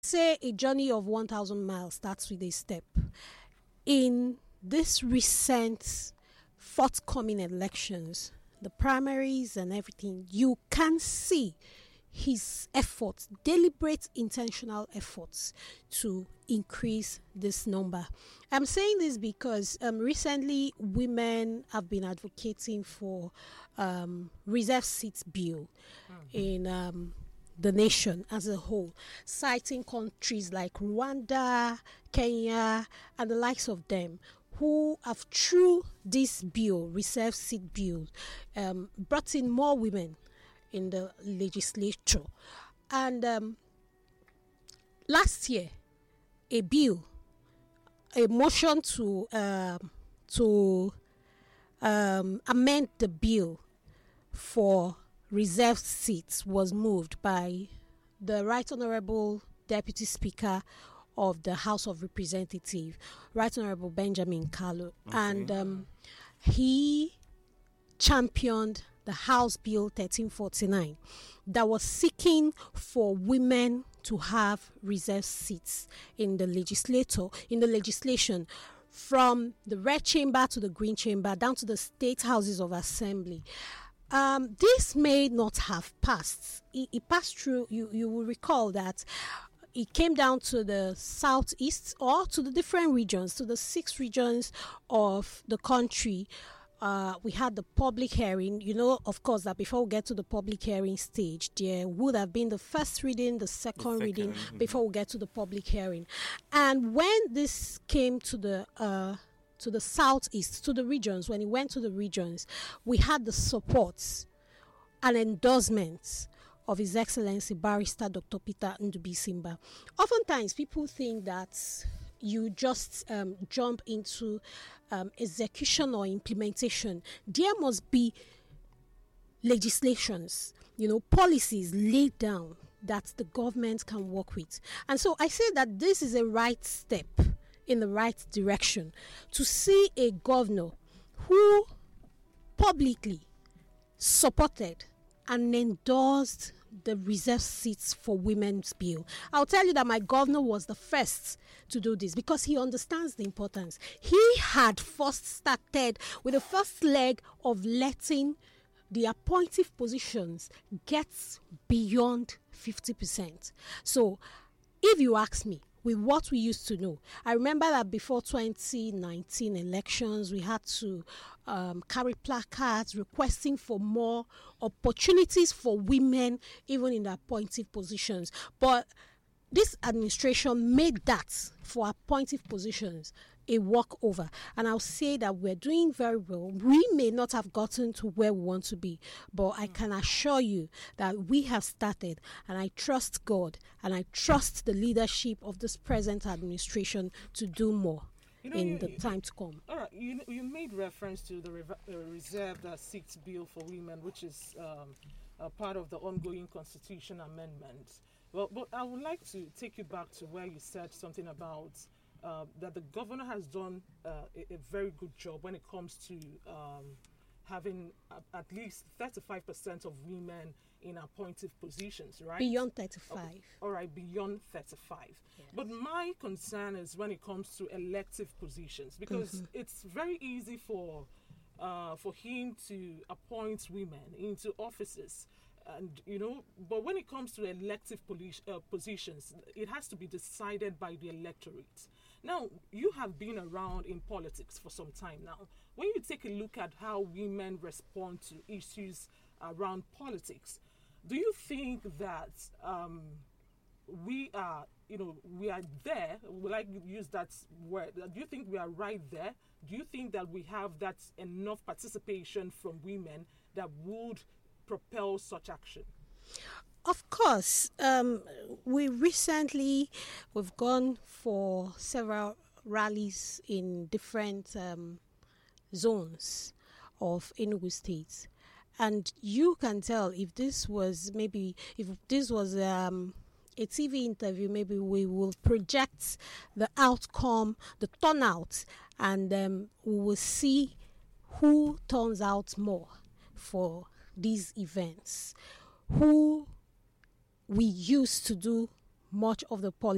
Say a journey of 1,000 miles starts with a step. In this recent forthcoming elections, the primaries and everything, you can see his efforts, deliberate, intentional efforts to increase this number. I'm saying this because recently women have been advocating for reserve seats bill in the nation as a whole, citing countries like Rwanda, Kenya, and the likes of them, who have, through this bill, reserve seat bill, brought in more women in the legislature. And last year, a motion to amend the bill for reserved seats was moved by the Right Honorable Deputy Speaker of the House of Representatives, Right Honorable Benjamin Kalu. Okay. And he championed the House Bill 1349 that was seeking for women to have reserved seats in the legislation, from the red chamber to the green chamber down to the state houses of assembly. This may not have passed. It passed through. You will recall that it came down to the southeast, or to the different regions, to the 6 regions of the country. We had the public hearing. You know, of course, that before we get to the public hearing stage, there would have been the first reading, the second reading, before we get to the public hearing. And when this came to the southeast, to the regions, when it went to the regions, we had the support and endorsements of His Excellency Barrister Dr. Peter Ndubuisimba. Oftentimes, people think that you just jump into execution or implementation. There must be legislations, policies laid down that the government can work with. And so I say that this is a right step in the right direction, to see a governor who publicly supported and endorsed the reserved seats for women's bill. I'll tell you that my governor was the first to do this because he understands the importance. He had first started with the first leg of letting the appointive positions get beyond 50%. So if you ask me, with what we used to know, I remember that before 2019 elections, we had to carry placards requesting for more opportunities for women, even in the appointive positions. But this administration made that for appointive positions a walkover. And I'll say that we're doing very well. We may not have gotten to where we want to be, but I can assure you that we have started, and I trust God and I trust the leadership of this present administration to do more in the time to come. All right, you made reference to the reserved seats bill for women, which is a part of the ongoing constitution amendment. Well, but I would like to take you back to where you said something about that the governor has done a very good job when it comes to having at least 35% of women in appointive positions, right? Beyond 35. Okay. All right, beyond 35. Yes. But my concern is when it comes to elective positions, because it's very easy for him to appoint women into offices. And but when it comes to elective positions, it has to be decided by the electorate. Now, you have been around in politics for some time now. When you take a look at how women respond to issues around politics, do you think that we are there? Will I use that word? Do you think we are right there? Do you think that we have that enough participation from women that would propel such action? Of course. We've gone for several rallies in different zones of Enugu State. And you can tell if this was a TV interview, maybe we will project the outcome, the turnout, and we will see who turns out more for these events, who we used to do much of the politics.